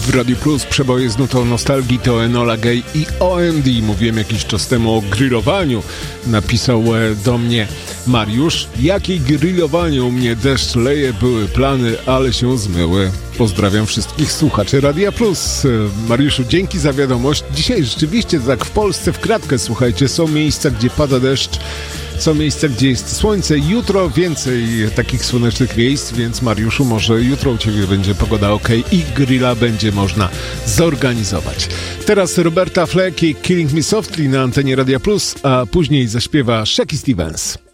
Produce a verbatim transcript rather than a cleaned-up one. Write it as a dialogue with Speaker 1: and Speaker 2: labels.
Speaker 1: W Radiu Plus przeboje z nutą nostalgii to Enola Gay i O M D. Mówiłem jakiś czas temu o grillowaniu. Napisał do mnie Mariusz: jakie grillowanie, u mnie deszcz leje, były plany, ale się zmyły. Pozdrawiam wszystkich słuchaczy Radia Plus. Mariuszu, dzięki za wiadomość. Dzisiaj rzeczywiście tak w Polsce w kratkę, słuchajcie, są miejsca, gdzie pada deszcz. Są miejsca, gdzie jest słońce. Jutro więcej takich słonecznych miejsc, więc Mariuszu, może jutro u Ciebie będzie pogoda ok i grilla będzie można zorganizować. Teraz Roberta Fleck i Killing Me Softly na antenie Radia Plus, a później zaśpiewa Shaky Stevens.